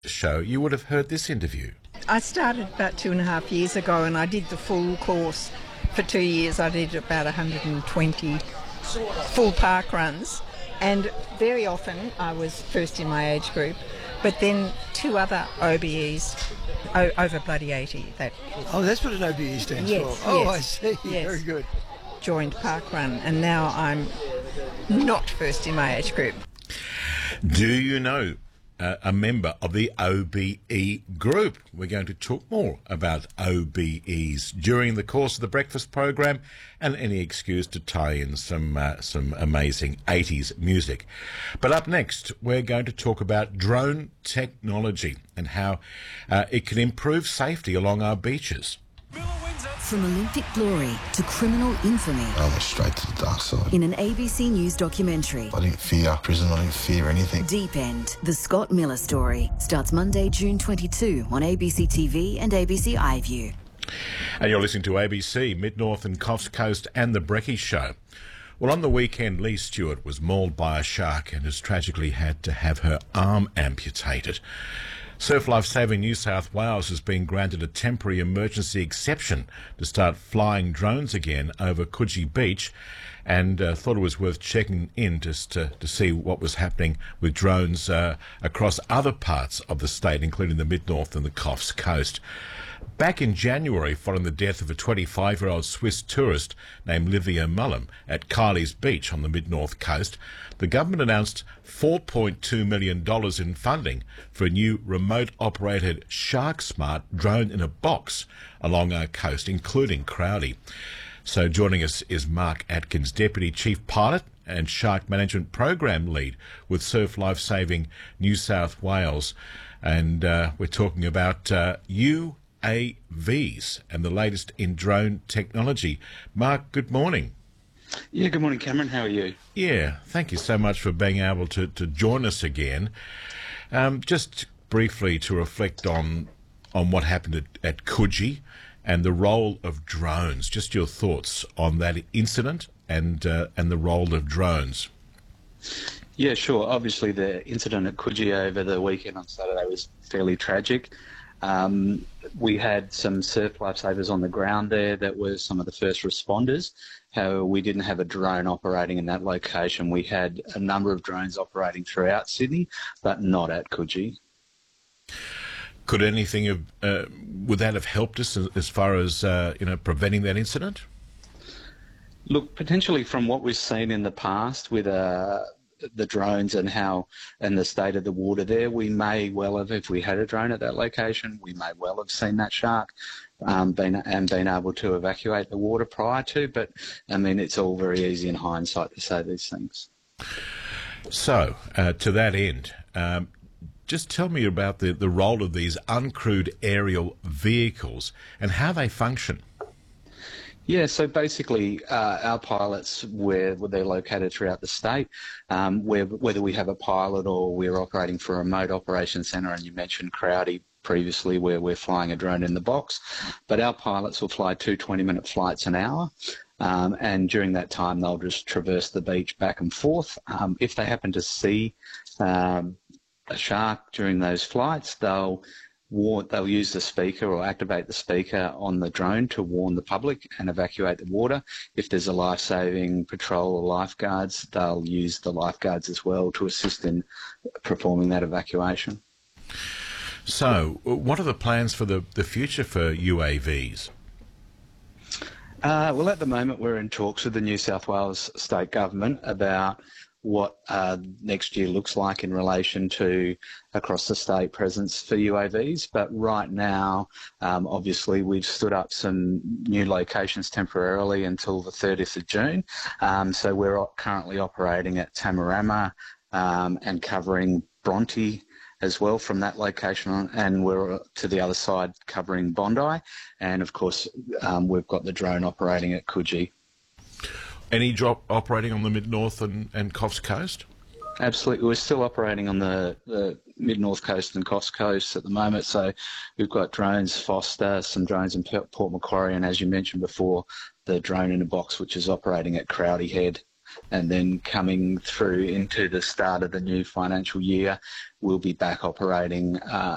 show, you would have heard this interview. I started about 2.5 years ago and I did the full course. For 2 years I did about 120 full park runs, and very often I was first in my age group, but then two other OBEs, over bloody 80, that Oh, that's what an OBE stands Yes, for. Oh, yes, I see. yes. Very good. joined park run, and now I'm not first in my age group. Do you know a member of the OBE group? We're going to talk more about OBEs during the course of the breakfast program, and any excuse to tie in some amazing 80s music. But up next, we're going to talk about drone technology and how it can improve safety along our beaches. From Olympic glory to criminal infamy I went straight to the dark side. in an ABC News documentary. I didn't fear prison, I didn't fear anything. Deep End, the Scott Miller story, starts Monday, June 22 on ABC TV and ABC iView. And you're listening to ABC, Mid-North and Coffs Coast and The Brekkie Show. Well, on the weekend, Lee Stewart was mauled by a shark and has tragically had to have her arm amputated. Surf Life Saving New South Wales has been granted a temporary emergency exception to start flying drones again over Coogee Beach, and thought it was worth checking in just to see what was happening with drones across other parts of the state, including the Mid-North and the Coffs Coast. Back in January, following the death of a 25-year-old Swiss tourist named Livia Mullum at Kylie's Beach on the Mid-North Coast, the government announced $4.2 million in funding for a new remote-operated SharkSmart drone-in-a-box along our coast, including Crowdy. So joining us is Mark Atkins, Deputy Chief Pilot and Shark Management Program Lead with Surf Life Saving New South Wales. And we're talking about UAVs and the latest in drone technology. Mark, good morning. Yeah, good morning, Cameron. How are you? Yeah, thank you so much for being able to join us again. Just briefly to reflect on what happened at Coogee and the role of drones. Just your thoughts on that incident and the role of drones. Yeah, sure. Obviously, the incident at Coogee over the weekend on Saturday was fairly tragic. We had some surf lifesavers on the ground there that were some of the first responders. However, we didn't have a drone operating in that location. We had a number of drones operating throughout Sydney, but not at Coogee. Could anything would that have helped us as far as preventing that incident? Look, potentially from what we've seen in the past with the drones and the state of the water there, we may well have, if we had a drone at that location, we may well have seen that shark been able to evacuate the water prior to. But I mean, it's all very easy in hindsight to say these things. So, to that end, just tell me about the role of these uncrewed aerial vehicles and how they function. Yeah, so basically our pilots, where they're located throughout the state, whether we have a pilot or we're operating for a remote operations centre, and you mentioned Crowdy previously where we're flying a drone in the box, but our pilots will fly 2 20-minute flights an hour, and during that time they'll just traverse the beach back and forth. If they happen to see a shark during those flights, they'll use the speaker or activate the speaker on the drone to warn the public and evacuate the water. If there's a life-saving patrol or lifeguards, they'll use the lifeguards as well to assist in performing that evacuation. So, what are the plans for the future for UAVs? Well, at the moment we're in talks with the New South Wales State Government about what next year looks like in relation to across the state presence for UAVs. But right now, obviously, we've stood up some new locations temporarily until the 30th of June. So we're currently operating at Tamarama and covering Bronte as well from that location, and we're to the other side covering Bondi. And, of course, we've got the drone operating at Coogee. Any drop operating on the Mid-North and Coffs Coast? Absolutely. We're still operating on the Mid-North Coast and Coffs Coast at the moment. So we've got drones, Foster, some drones in Port Macquarie, and as you mentioned before, the drone in a box, which is operating at Crowdy Head. And then coming through into the start of the new financial year, we'll be back operating